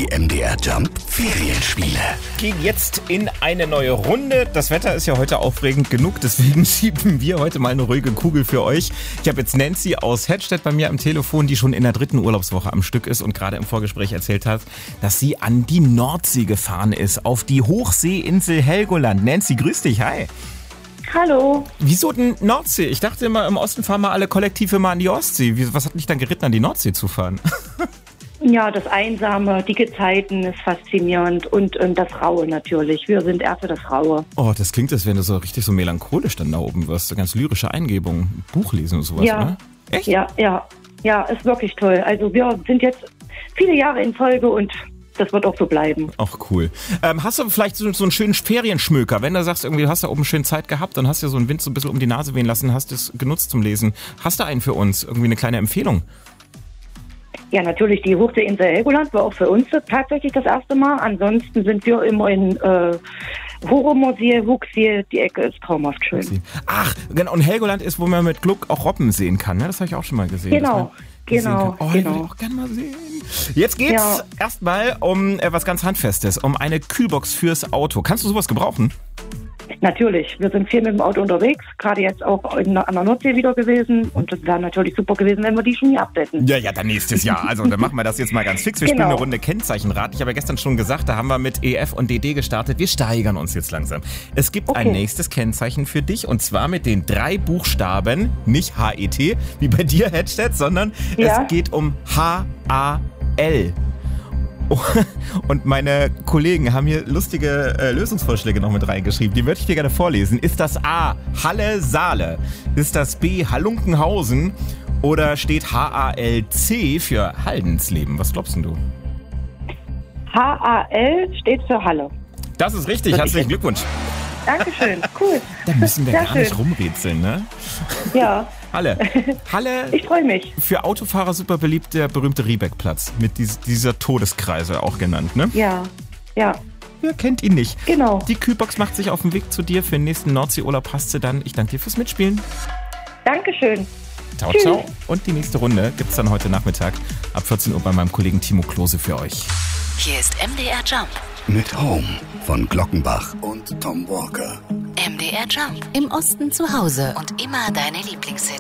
Die MDR Jump Ferienspiele Gehen jetzt in eine neue Runde. Das Wetter ist ja heute aufregend genug, deswegen schieben wir heute mal eine ruhige Kugel für euch. Ich habe jetzt Nancy aus Hedstedt bei mir am Telefon, die schon in der 3. Urlaubswoche am Stück ist und gerade im Vorgespräch erzählt hat, dass sie an die Nordsee gefahren ist, auf die Hochseeinsel Helgoland. Nancy, grüß dich, hi. Hallo. Wieso denn Nordsee? Ich dachte immer, im Osten fahren wir alle kollektiv immer an die Ostsee. Was hat dich dann geritten, an die Nordsee zu fahren? Ja, das Einsame, die Gezeiten ist faszinierend und das Raue natürlich. Wir sind eher für das Raue. Oh, das klingt, als wenn du so richtig so melancholisch dann da oben wirst. So ganz lyrische Eingebung, Buch lesen und sowas, ja. Oder? Echt? Ja, ist wirklich toll. Also wir sind jetzt viele Jahre in Folge und das wird auch so bleiben. Ach, cool. Hast du vielleicht so einen schönen Ferienschmöker, wenn du sagst, irgendwie, du hast da oben schön Zeit gehabt und hast dir so einen Wind so ein bisschen um die Nase wehen lassen, hast es genutzt zum Lesen. Hast du einen für uns? Irgendwie eine kleine Empfehlung? Ja, natürlich, die Hochseeinsel Helgoland war auch für uns tatsächlich das erste Mal. Ansonsten sind wir immer in Horrormuseum, Wuchsee, die Ecke ist traumhaft schön. Ach, genau, und Helgoland ist, wo man mit Glück auch Robben sehen kann, ne? Das habe ich auch schon mal gesehen. Genau. Oh, ich will auch gerne mal sehen. Jetzt geht's erstmal um was ganz Handfestes, um eine Kühlbox fürs Auto. Kannst du sowas gebrauchen? Natürlich, wir sind viel mit dem Auto unterwegs, gerade jetzt auch an der Nordsee wieder gewesen und das wäre natürlich super gewesen, wenn wir die schon hier abdecken. Ja, dann nächstes Jahr. Also dann machen wir das jetzt mal ganz fix. Wir spielen eine Runde Kennzeichenrat. Ich habe ja gestern schon gesagt, da haben wir mit EF und DD gestartet. Wir steigern uns jetzt langsam. Es gibt ein nächstes Kennzeichen für dich und zwar mit den 3 Buchstaben, nicht HET, wie bei dir, Hedstedt, sondern es geht um HAL. Und meine Kollegen haben hier lustige Lösungsvorschläge noch mit reingeschrieben. Die würde ich dir gerne vorlesen. Ist das A, Halle, Saale? Ist das B, Halunkenhausen? Oder steht HALC für Haldensleben? Was glaubst denn du? HAL steht für Halle. Das ist richtig. Herzlichen Glückwunsch. Dankeschön. Cool. Da müssen wir gar nicht rumrätseln, ne? Ja. Halle. Ich freue mich. Für Autofahrer super beliebt, der berühmte Riebeck-Platz. Mit dieser Todeskreise auch genannt, ne? Ja. Wer kennt ihn nicht? Genau. Die Kühlbox macht sich auf den Weg zu dir. Für den nächsten Nordseeurlaub hast du dann. Ich danke dir fürs Mitspielen. Dankeschön. Ciao, ciao. Und die nächste Runde gibt's dann heute Nachmittag ab 14 Uhr bei meinem Kollegen Timo Klose für euch. Hier ist MDR Jump. mit Home von Glockenbach und Tom Walker. MDR Jump. Im Osten zu Hause und immer deine Lieblingshits.